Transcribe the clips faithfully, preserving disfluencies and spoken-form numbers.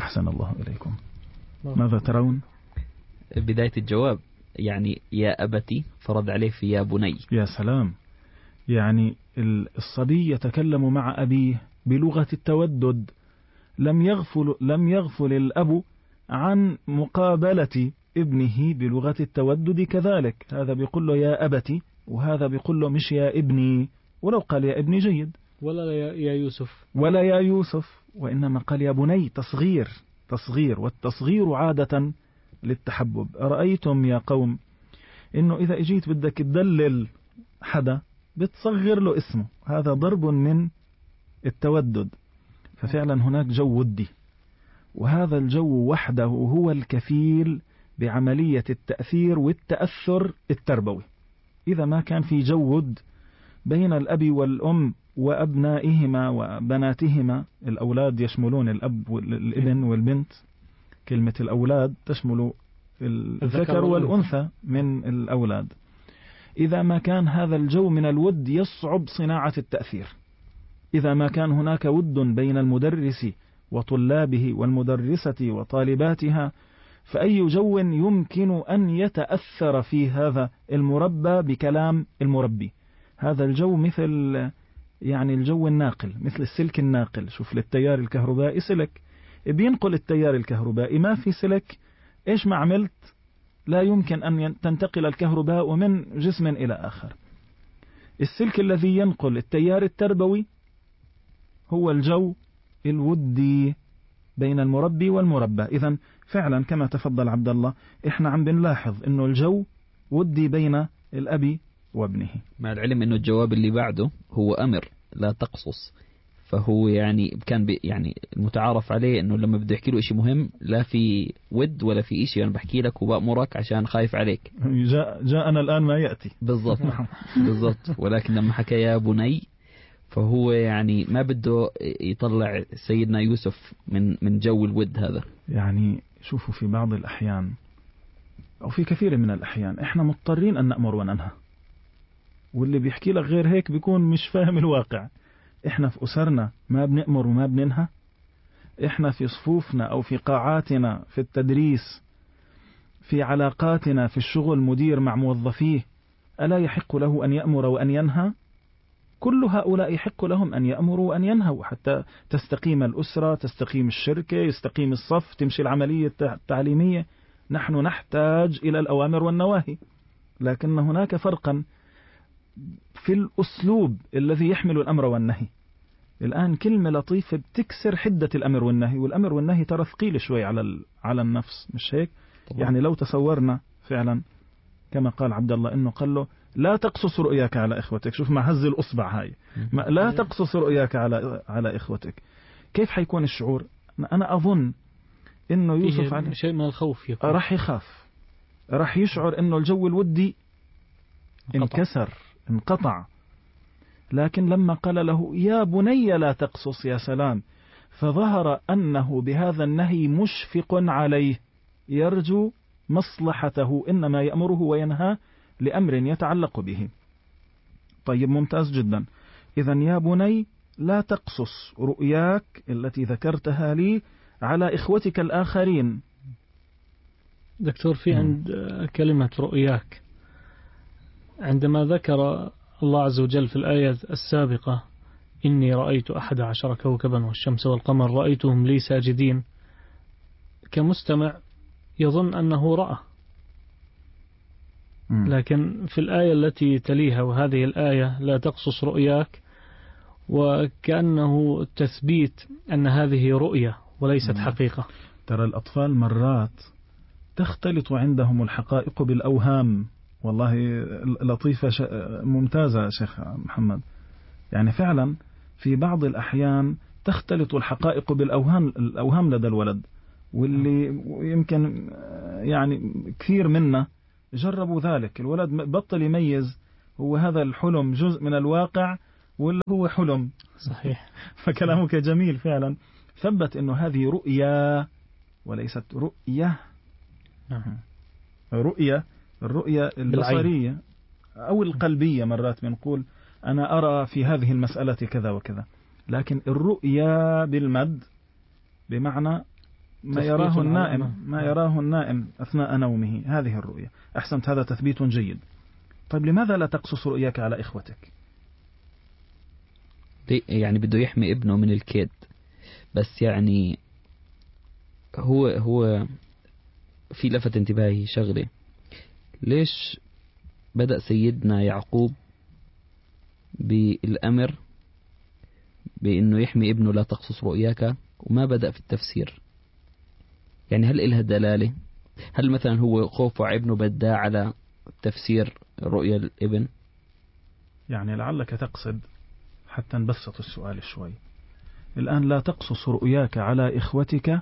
أحسن الله إليكم. ماذا ترون؟ بداية الجواب يعني يا أبتي فرد عليه في يا بني. يا سلام، يعني الصبي يتكلم مع أبيه بلغة التودد، لم يغفل, لم يغفل الأب عن مقابلة ابنه بلغة التودد كذلك. هذا بيقول له يا أبتي، وهذا بيقول له مش يا ابني، ولو قال يا ابني جيد، ولا يا يوسف، ولا يا يوسف، وإنما قال يا بني، تصغير تصغير، والتصغير عادة للتحبب. أرأيتم يا قوم إنه إذا إجيت بدك تدلل حدا بتصغر له اسمه، هذا ضرب من التودد. ففعلا هناك جو ودي، وهذا الجو وحده هو الكفيل بعملية التأثير والتأثر التربوي. إذا ما كان في جو ود بين الأب والأم وأبنائهما وبناتهما، الأولاد يشملون الأب والابن والبنت، كلمة الأولاد تشمل الذكر والأنثى من الأولاد. إذا ما كان هذا الجو من الود يصعب صناعة التأثير. إذا ما كان هناك ود بين المدرس وطلابه والمدرسة وطالباتها، فأي جو يمكن أن يتأثر في هذا المربى بكلام المربي؟ هذا الجو مثل يعني الجو الناقل، مثل السلك الناقل. شوف للتيار الكهربائي سلك بينقل التيار الكهربائي، ما في سلك إيش ما عملت لا يمكن أن تنتقل الكهرباء من جسم إلى آخر. السلك الذي ينقل التيار التربوي هو الجو الودي بين المربي والمربى. إذن فعلا كما تفضل عبد الله، إحنا عم بنلاحظ إنه الجو ودي بين الأب وابنه، مع العلم إنه الجواب اللي بعده هو أمر لا تقصص. فهو يعني كان يعني المتعارف عليه إنه لما بده يحكي له إشي مهم لا في ود ولا في إشي، أنا يعني بحكي لك وبأمرك عشان خايف عليك. جاء جاءنا الآن ما يأتي بالضبط بالضبط. ولكن لما حكى يا بني فهو يعني ما بده يطلع سيدنا يوسف من من جو الود هذا. يعني شوفوا في بعض الأحيان أو في كثير من الأحيان إحنا مضطرين أن نأمر وننهى، واللي بيحكي لك غير هيك بيكون مش فاهم الواقع. إحنا في أسرنا ما بنأمر وما بننهى، إحنا في صفوفنا أو في قاعاتنا في التدريس، في علاقاتنا في الشغل، مدير مع موظفيه، ألا يحق له أن يأمر وأن ينهى؟ كل هؤلاء يحق لهم أن يأمروا وأن ينهوا حتى تستقيم الأسرة، تستقيم الشركة، يستقيم الصف، تمشي العملية التعليمية. نحن نحتاج إلى الأوامر والنواهي، لكن هناك فرقا في الأسلوب الذي يحمل الأمر والنهي. الآن كلمة لطيفة بتكسر حدة الأمر والنهي، والأمر والنهي ترى ثقيل شوي على على النفس، مش هيك؟ طبعا. يعني لو تصورنا فعلا كما قال عبد الله إنه قال له لا تقصص رؤياك على إخوتك، شوف ما هز الأصبع هاي، ما لا تقصص رؤياك على على إخوتك، كيف حيكون الشعور؟ أنا أظن إنه يوسف عليه شيء من الخوف يكون. راح يخاف، راح يشعر إنه الجو الودي انكسر انقطع. لكن لما قال له يا بني لا تقصص، يا سلام، فظهر أنه بهذا النهي مشفق عليه، يرجو مصلحته، إنما يأمره وينهى لأمر يتعلق به. طيب ممتاز جدا. إذن يا بني لا تقصص رؤياك التي ذكرتها لي على إخوتك الآخرين. دكتور في عند كلمة رؤياك، عندما ذكر الله عز وجل في الآية السابقة إني رأيت أحد عشر كوكبا والشمس والقمر رأيتهم لي ساجدين، كمستمع يظن أنه رأى، لكن في الآية التي تليها وهذه الآية لا تقصص رؤياك، وكأنه تثبيت أن هذه رؤية وليست حقيقة. ترى الأطفال مرات تختلط عندهم الحقائق بالأوهام. والله لطيفة ممتازة شيخ محمد، يعني فعلا في بعض الأحيان تختلط الحقائق بالأوهام الأوهام لدى الولد، واللي يمكن يعني كثير منا جربوا ذلك. الولد بطل يميز هو هذا الحلم جزء من الواقع ولا هو حلم. صحيح. فكلامك جميل فعلا، ثبت أنه هذه رؤية وليست رؤية. رؤية الرؤية البصرية أو القلبية، مرات بنقول أنا أرى في هذه المسألة كذا وكذا، لكن الرؤية بالمد بمعنى ما يراه النائم ما يراه النائم أثناء نومه، هذه الرؤية. أحسنت، هذا تثبيت جيد. طيب لماذا لا تقصص رؤياك على إخوتك؟ يعني بده يحمي ابنه من الكيد. بس يعني هو هو في لفت انتباهي شغلة، ليش بدأ سيدنا يعقوب بالأمر بأنه يحمي ابنه لا تقصص رؤياك وما بدأ في التفسير؟ يعني هل إلها دلالة؟ هل مثلا هو خوفه على ابنه بدأ على تفسير رؤيا الابن؟ يعني لعلك تقصد، حتى نبسط السؤال شوي، الآن لا تقصص رؤياك على إخوتك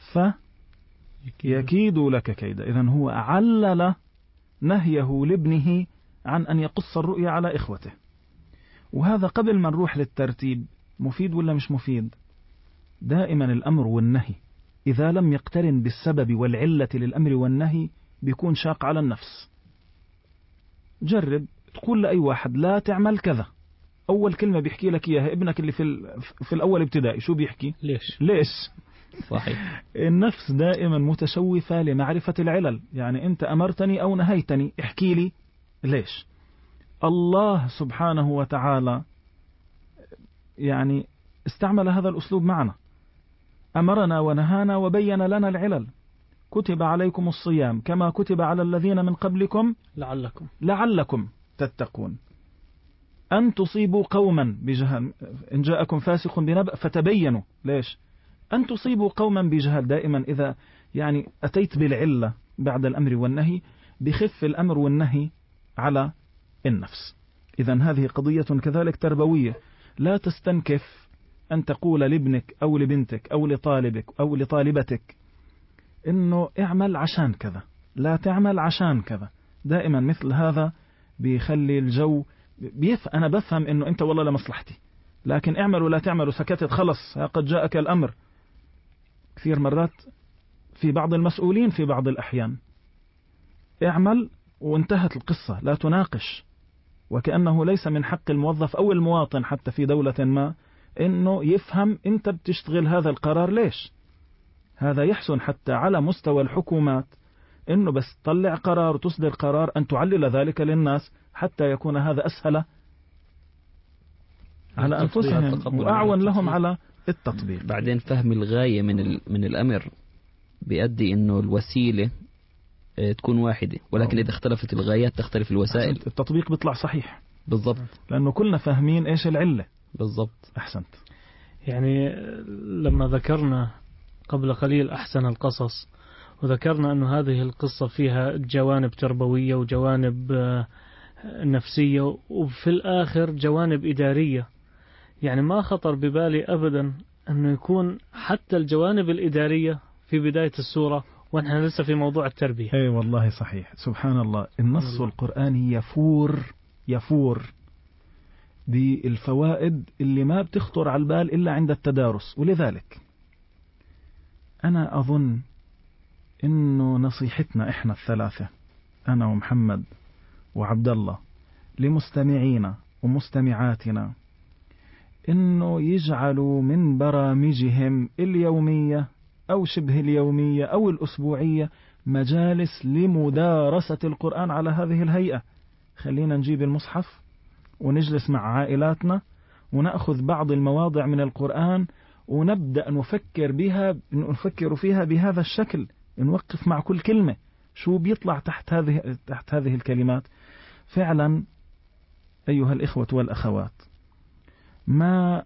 فيكيدوا لك كيدا. إذن هو علل نهيه لابنه عن أن يقص الرؤيا على إخوته. وهذا قبل ما نروح للترتيب مفيد ولا مش مفيد؟ دائما الأمر والنهي إذا لم يقترن بالسبب والعلة للأمر والنهي بيكون شاق على النفس. جرب تقول لأي واحد لا تعمل كذا، أول كلمة بيحكي لك إياها ابنك اللي في, في الأول ابتدائي شو بيحكي؟ ليش؟ ليش؟ صحيح. النفس دائما متشوفة لمعرفة العلل. يعني أنت أمرتني أو نهيتني، احكي لي ليش. الله سبحانه وتعالى يعني استعمل هذا الأسلوب معنا، أمرنا ونهانا وبين لنا العلل. كتب عليكم الصيام كما كتب على الذين من قبلكم لعلكم لعلكم تتقون أن تصيبوا قوما بجهل إن جاءكم فاسق بنبأ فتبينوا. ليش؟ أن تصيبوا قوما بجهل. دائما إذا يعني أتيت بالعلة بعد الأمر والنهي بخف الأمر والنهي على النفس. إذن هذه قضية كذلك تربوية. لا تستنكف أن تقول لابنك أو لبنتك أو لطالبك أو لطالبتك إنه اعمل عشان كذا، لا تعمل عشان كذا. دائما مثل هذا بيخلي الجو بيف أنا بفهم إنه أنت والله لمصلحتي، لكن اعمل ولا تعمل سكتت خلص قد جاءك الأمر. كثير مرات في بعض المسؤولين في بعض الأحيان اعمل وانتهت القصة، لا تناقش، وكأنه ليس من حق الموظف أو المواطن حتى في دولة ما إنه يفهم أنت بتشتغل هذا القرار ليش. هذا يحسن حتى على مستوى الحكومات إنه بس تطلع قرار وتصدر قرار أن تعلل ذلك للناس حتى يكون هذا أسهل على أنفسهم وأعون لهم على التطبيق. بعدين فهم الغاية من من الأمر بيؤدي إنه الوسيلة تكون واحدة، ولكن إذا اختلفت الغايات تختلف الوسائل. التطبيق بيطلع صحيح بالضبط، لأنه كلنا فاهمين إيش العلة بالضبط. أحسنت. يعني لما ذكرنا قبل قليل أحسن القصص، وذكرنا أن هذه القصة فيها جوانب تربوية وجوانب نفسية وفي الآخر جوانب إدارية، يعني ما خطر ببالي أبدا أنه يكون حتى الجوانب الإدارية في بداية السورة ونحن لسه في موضوع التربية. أي والله صحيح، سبحان الله. النص الله. القرآني يفور يفور بالفوائد اللي ما بتخطر على البال إلا عند التدارس. ولذلك أنا أظن إنه نصيحتنا إحنا الثلاثة، أنا ومحمد وعبد الله، لمستمعينا ومستمعاتنا إنه يجعلوا من برامجهم اليومية أو شبه اليومية أو الأسبوعية مجالس لمدارسة القرآن على هذه الهيئة. خلينا نجيب المصحف ونجلس مع عائلاتنا ونأخذ بعض المواضع من القرآن ونبدأ نفكر بها نفكر فيها بهذا الشكل، نوقف مع كل كلمة شو بيطلع تحت هذه تحت هذه الكلمات. فعلا أيها الإخوة والأخوات، ما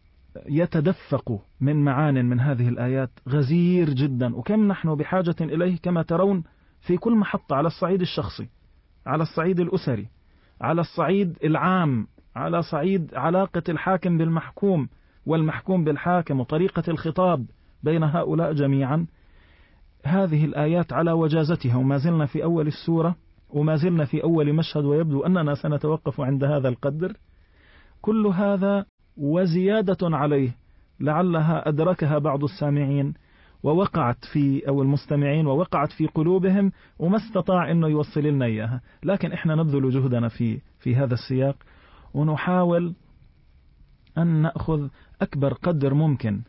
يتدفق من معان من هذه الآيات غزير جدا، وكم نحن بحاجة إليه كما ترون في كل محطة، على الصعيد الشخصي، على الصعيد الأسري، على الصعيد العام، على صعيد علاقة الحاكم بالمحكوم والمحكوم بالحاكم وطريقة الخطاب بين هؤلاء جميعا. هذه الآيات على وجازتها، وما زلنا في أول السورة وما زلنا في أول مشهد، ويبدو أننا سنتوقف عند هذا القدر. كل هذا وزيادة عليه لعلها أدركها بعض السامعين ووقعت في أو المستمعين ووقعت في قلوبهم وما استطاع أنه يوصل لنا إياها، لكن إحنا نبذل جهدنا في في هذا السياق ونحاول أن نأخذ أكبر قدر ممكن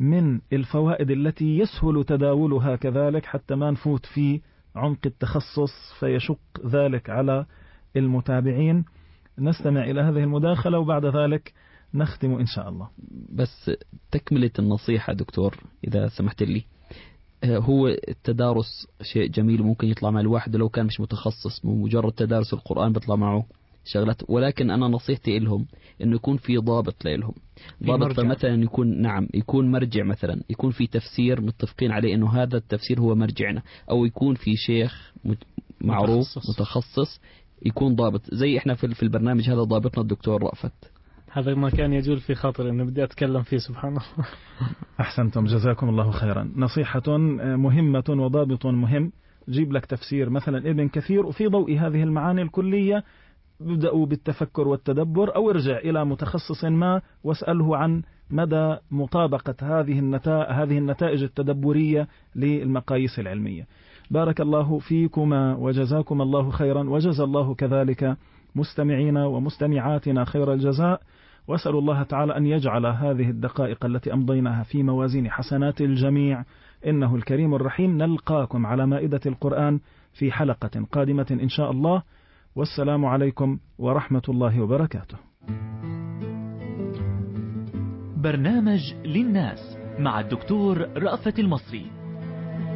من الفوائد التي يسهل تداولها كذلك، حتى ما نفوت في عمق التخصص فيشق ذلك على المتابعين. نستمع إلى هذه المداخلة وبعد ذلك نختم إن شاء الله. بس تكملة النصيحة دكتور إذا سمحت لي، هو التدارس شيء جميل ممكن يطلع مع الواحد لو كان مش متخصص، مجرد تدارس القرآن بيطلع معه شغلات، ولكن أنا نصيحتي لهم إنه يكون في ضابط لهم، ضابط فمثلا يكون نعم يكون مرجع، مثلا يكون في تفسير متفقين عليه إنه هذا التفسير هو مرجعنا، أو يكون في شيخ معروف متخصص, متخصص يكون ضابط. زي إحنا في البرنامج هذا ضابطنا الدكتور رأفت، هذا ما كان يجول في خاطر إنه بدي أتكلم فيه. سبحان الله. أحسنتم جزاكم الله خيرا. نصيحة مهمة وضابط مهم. جيب لك تفسير مثلا ابن كثير، وفي ضوء هذه المعاني الكلية بدأوا بالتفكر والتدبر، أو ارجع إلى متخصص ما واسأله عن مدى مطابقة هذه النتائج هذه النتائج التدبرية للمقاييس العلمية. بارك الله فيكما وجزاكم الله خيرا، وجزى الله كذلك مستمعينا ومستمعاتنا خير الجزاء. وأسأل الله تعالى أن يجعل هذه الدقائق التي أمضيناها في موازين حسنات الجميع، إنه الكريم الرحيم. نلقاكم على مائدة القرآن في حلقة قادمة إن شاء الله، والسلام عليكم ورحمة الله وبركاته. برنامج للناس مع الدكتور رأفت المصري.